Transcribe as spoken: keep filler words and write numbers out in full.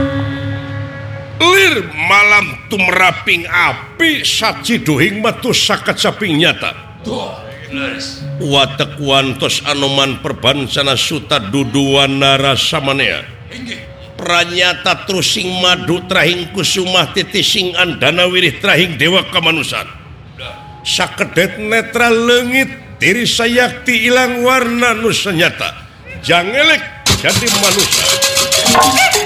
Lir malam tumraping api saciduhing metu sakacaping nyata. Watek wantos anoman perbansana suta duduan narasamanea. Pranyata trusing madu trahing kusumah titising andana wirih trahing dewa kamanusan. Sakedet netra leungit diri sayakti ilang warna nu senyata. Jangelek jadi manusia.